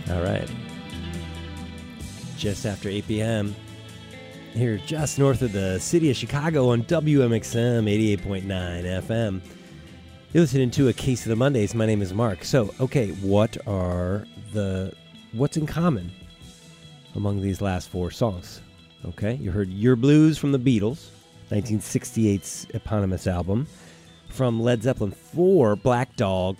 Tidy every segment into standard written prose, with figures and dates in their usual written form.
All right. Just after 8 p.m. here just north of the city of Chicago on WMXM 88.9 FM. You're listening to A Case of the Mondays. My name is Mark. So, okay, what's in common among these last four songs? Okay, you heard Your Blues from the Beatles, 1968's eponymous album. From Led Zeppelin 4, Black Dog,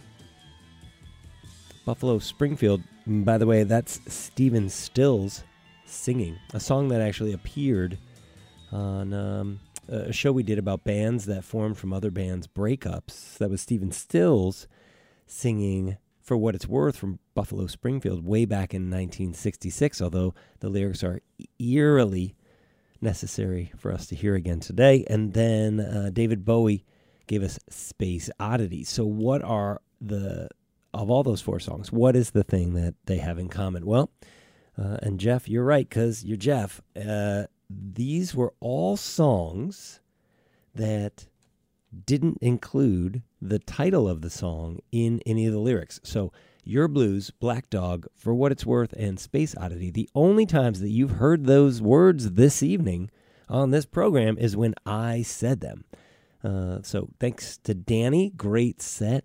Buffalo Springfield. By the way, that's Stephen Stills singing, a song that actually appeared on a show we did about bands that formed from other bands' breakups. That was Stephen Stills singing For What It's Worth from Buffalo Springfield way back in 1966, although the lyrics are eerily necessary for us to hear again today. And then David Bowie gave us Space Oddity. So what are of all those four songs, what is the thing that they have in common? Well, and Jeff, you're right, because you're Jeff. These were all songs that didn't include the title of the song in any of the lyrics. So Your Blues, Black Dog, For What It's Worth, and Space Oddity, the only times that you've heard those words this evening on this program is when I said them. So thanks to Danny, great set.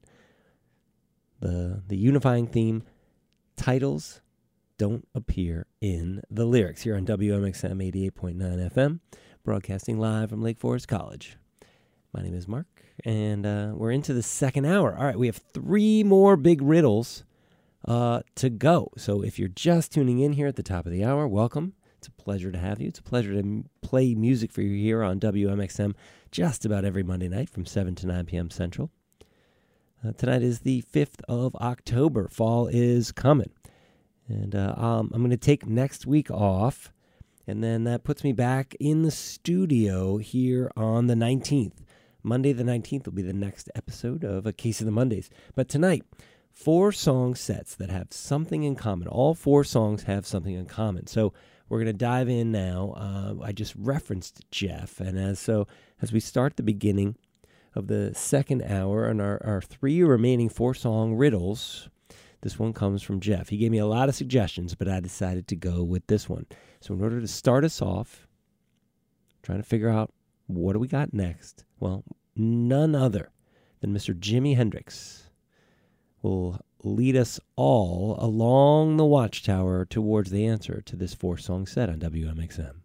The unifying theme, titles don't appear in the lyrics here on WMXM 88.9 FM, broadcasting live from Lake Forest College. My name is Mark, and we're into the second hour. All right, we have three more big riddles to go. So if you're just tuning in here at the top of the hour, welcome. It's a pleasure to have you. It's a pleasure to play music for you here on WMXM just about every Monday night from 7 to 9 p.m. Central. Tonight is the 5th of October. Fall is coming. And I'm going to take next week off, and then that puts me back in the studio here on the 19th. Monday the 19th will be the next episode of A Case of the Mondays. But tonight, 4 song sets that have something in common. All 4 songs have something in common. So we're going to dive in now. I just referenced Jeff, and as we start the beginning of the second hour and our 3 remaining 4-song riddles, this one comes from Jeff. He gave me a lot of suggestions, but I decided to go with this one. So in order to start us off, trying to figure out what do we got next, well, none other than Mr. Jimi Hendrix will lead us all along the watchtower towards the answer to this 4-song set on WMXM.